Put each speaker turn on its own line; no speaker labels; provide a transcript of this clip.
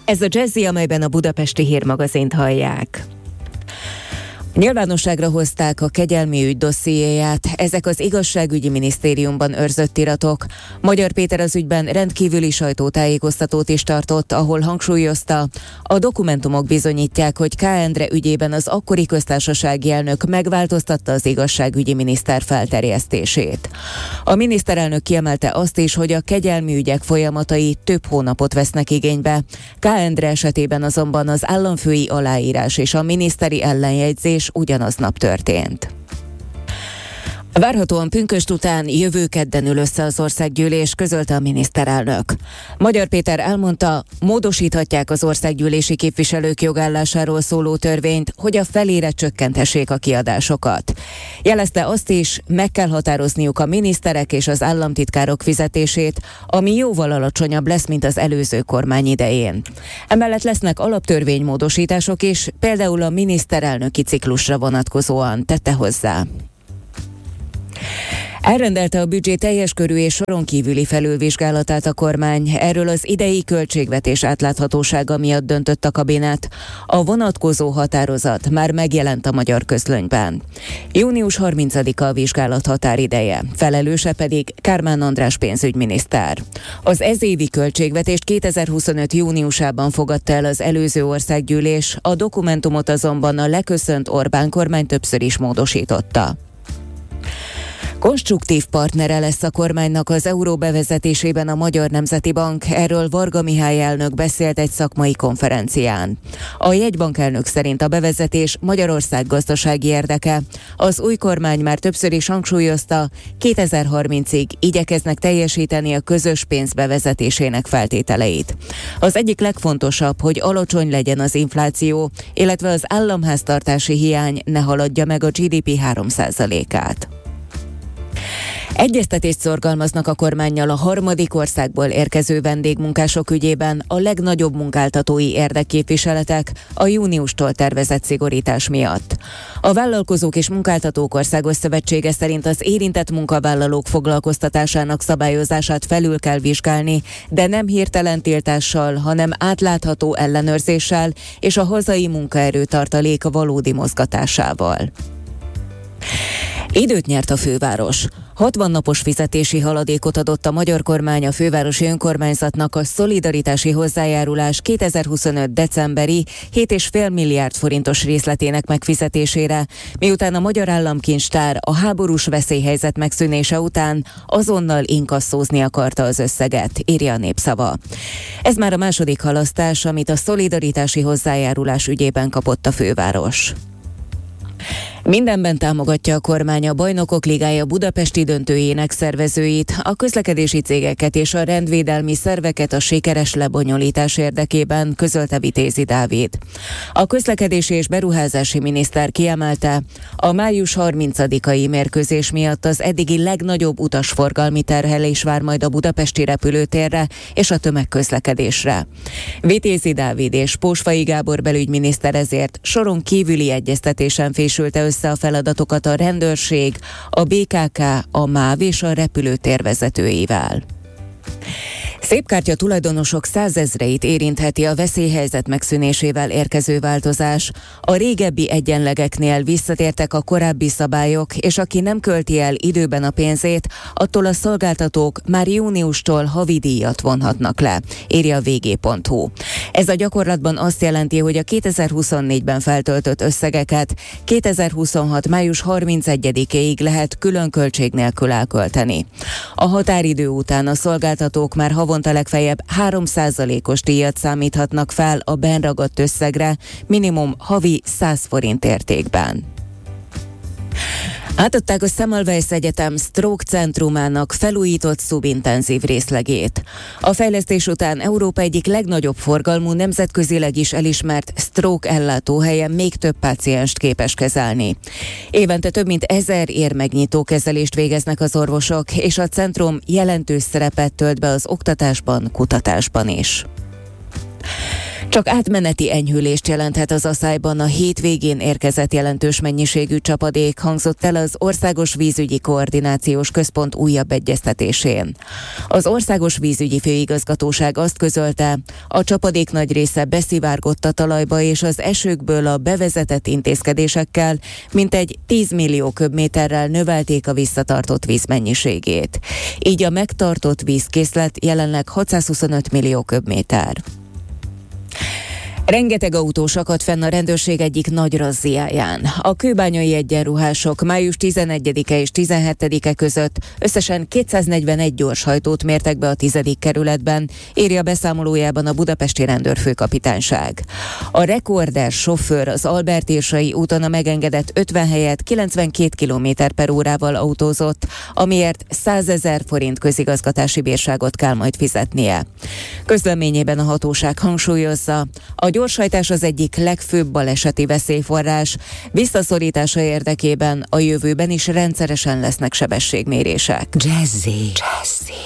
Ez a Jazzy, amelyben a Budapesti Hírmagazint hallják. Nyilvánosságra hozták a kegyelmi ügy dossziéját, ezek az igazságügyi minisztériumban őrzött iratok. Magyar Péter az ügyben rendkívüli sajtótájékoztatót is tartott, ahol hangsúlyozta, a dokumentumok bizonyítják, hogy K. Endre ügyében az akkori köztársasági elnök megváltoztatta az igazságügyi miniszter felterjesztését. A miniszterelnök kiemelte azt is, hogy a kegyelmi ügyek folyamatai több hónapot vesznek igénybe. K. Endre esetében azonban az államfői aláírás és a miniszteri ellenjegyzés ugyanaznap történt. Várhatóan pünkösd után jövő kedden ül össze az országgyűlés, közölte a miniszterelnök. Magyar Péter elmondta, módosíthatják az országgyűlési képviselők jogállásáról szóló törvényt, hogy a felére csökkentessék a kiadásokat. Jelezte azt is, meg kell határozniuk a miniszterek és az államtitkárok fizetését, ami jóval alacsonyabb lesz, mint az előző kormány idején. Emellett lesznek alaptörvénymódosítások is, például a miniszterelnöki ciklusra vonatkozóan, tette hozzá. Elrendelte a büdzsé teljes körű és soron kívüli felülvizsgálatát a kormány. Erről az idei költségvetés átláthatósága miatt döntött a kabinet. A vonatkozó határozat már megjelent a Magyar Közlönyben. Június 30-a a vizsgálat határideje, felelőse pedig Kármán András pénzügyminiszter. Az ezévi költségvetést 2025. júniusában fogadta el az előző országgyűlés, a dokumentumot azonban a leköszönt Orbán kormány többször is módosította. Konstruktív partnere lesz a kormánynak az euró bevezetésében a Magyar Nemzeti Bank, erről Varga Mihály elnök beszélt egy szakmai konferencián. A jegybankelnök szerint a bevezetés Magyarország gazdasági érdeke. Az új kormány már többször is hangsúlyozta, 2030-ig igyekeznek teljesíteni a közös pénz bevezetésének feltételeit. Az egyik legfontosabb, hogy alacsony legyen az infláció, illetve az államháztartási hiány ne haladja meg a GDP 3%-át. Egyeztetést szorgalmaznak a kormánnyal a harmadik országból érkező vendégmunkások ügyében a legnagyobb munkáltatói érdekképviseletek a júniustól tervezett szigorítás miatt. A Vállalkozók és Munkáltatók Országos Szövetsége szerint az érintett munkavállalók foglalkoztatásának szabályozását felül kell vizsgálni, de nem hirtelen tiltással, hanem átlátható ellenőrzéssel és a hazai munkaerő tartalék valódi mozgatásával. Időt nyert a főváros. 60 napos fizetési haladékot adott a magyar kormány a fővárosi önkormányzatnak a szolidaritási hozzájárulás 2025. decemberi 7,5 milliárd forintos részletének megfizetésére, miután a Magyar Államkincstár a háborús veszélyhelyzet megszűnése után azonnal inkasszózni akarta az összeget, írja a Népszava. Ez már a második halasztás, amit a szolidaritási hozzájárulás ügyében kapott a főváros. Mindenben támogatja a kormány a Bajnokok Ligája budapesti döntőjének szervezőit, a közlekedési cégeket és a rendvédelmi szerveket a sikeres lebonyolítás érdekében, közölte Vitézi Dávid. A közlekedési és beruházási miniszter kiemelte, a május 30-ai mérkőzés miatt az eddigi legnagyobb utasforgalmi terhelés vár majd a budapesti repülőtérre és a tömegközlekedésre. Vitézi Dávid és Pósfai Gábor belügyminiszter ezért soron kívüli egyeztetésen fésülte össze a feladatokat a rendőrség, a BKK, a MÁV és a repülőtér vezetőivel. Szépkártya tulajdonosok százezreit érintheti a veszélyhelyzet megszűnésével érkező változás. A régebbi egyenlegeknél visszatértek a korábbi szabályok, és aki nem költi el időben a pénzét, attól a szolgáltatók már júniustól havidíjat vonhatnak le, írja a vg.hu. Ez a gyakorlatban azt jelenti, hogy a 2024-ben feltöltött összegeket 2026. május 31-ig lehet külön költség nélkül elkölteni. A határidő után a szolgáltatók már havonta legfeljebb 3%-os díjat számíthatnak fel a benragadt összegre, minimum havi 100 forint értékben. Átadták a Semmelweis Egyetem Stroke Centrumának felújított szubintenzív részlegét. A fejlesztés után Európa egyik legnagyobb forgalmú, nemzetközileg is elismert stroke ellátóhelyen még több pácienst képes kezelni. Évente több mint 1000 érmegnyitó kezelést végeznek az orvosok, és a centrum jelentős szerepet tölt be az oktatásban, kutatásban is. Csak átmeneti enyhülést jelenthet az Aszályban a hétvégén érkezett jelentős mennyiségű csapadék, hangzott el az Országos Vízügyi Koordinációs Központ újabb egyeztetésén. Az Országos Vízügyi Főigazgatóság azt közölte, a csapadék nagy része beszivárgott a talajba, és az esőkből a bevezetett intézkedésekkel mintegy 10 millió köbméterrel növelték a visszatartott víz mennyiségét. Így a megtartott vízkészlet jelenleg 625 millió köbméter. Rengeteg autós akadt fenn a rendőrség egyik nagy razziáján. A kőbányai egyenruhások május 11-e és 17-e között összesen 241 gyorshajtót mértek be a 10. kerületben, írja beszámolójában a budapesti rendőrfőkapitányság. A rekorder sofőr az Albert-Irsai úton a megengedett 50 helyett 92 km/órával autózott, amiért 100 000 forint közigazgatási bírságot kell majd fizetnie. Közleményében a hatóság hangsúlyozza, a gyorshajtás az egyik legfőbb baleseti veszélyforrás. Visszaszorítása érdekében a jövőben is rendszeresen lesznek sebességmérések.
Jazzy.